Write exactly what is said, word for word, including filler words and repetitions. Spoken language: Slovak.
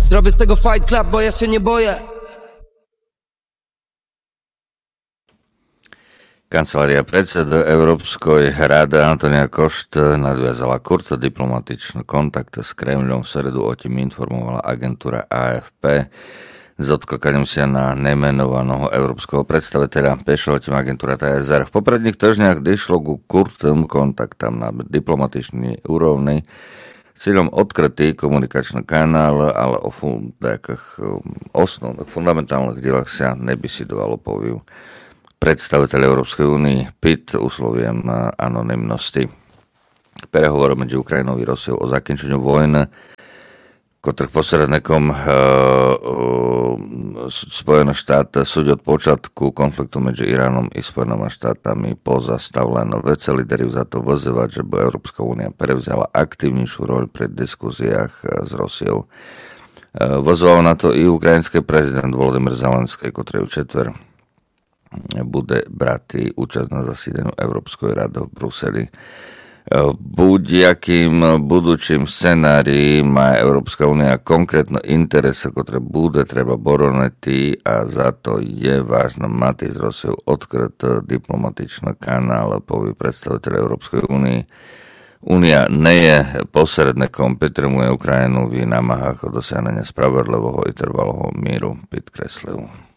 Zrobię z tego fight club, bo ja się nie boję. Kancelária predsedu Európskej rady Antonia Košt nadviazala kurto diplomatičný kontakt s Kremľom. V stredu o tým informovala agentúra á ef pé. S odklikaním sa na nemenovaného európskeho predstaviteľa Pešo o tým agentúra té es er. V popredných týždňoch došlo ku kurtým kontaktom na diplomatičnej úrovni s cieľom odkrytý komunikačný kanál, ale o takých osnovných, fundamentálnych dielach sa nebesedovalo, poviem predstaviteľ Európskej únie Pitt usloviem anonymnosti. Prehovor medzi Ukrajinou a Rusiou o zakončeniu vojny, ktorých posredníkom uh, uh, Spojené štáty súdi od počiatku konfliktu medzi Iránom i Spojenými štátami pozastavleno. Vece líderi za to vyzývať, že by Európska únia prevzala aktívnejšiu roľ pri diskusiách s Rusiou. Uh, Vyzval na to i ukrajinský prezident Volodymyr Zelenský, ktorý v četver bude brať účasť na zasídeniu Európskej rady v Bruseli. Buď jakým budúčim scenárii má Európska únia konkrétne interese, ktoré bude treba boroniť a za to je vážne mať z Rusiou odkryt diplomatičný kanál, povie predstaviteľ Európskej únie. Únia nie je posredníkom, podporuje Ukrajinu v námahách o dosiahnenie spravodlivého i trvalého míru, podkreslil.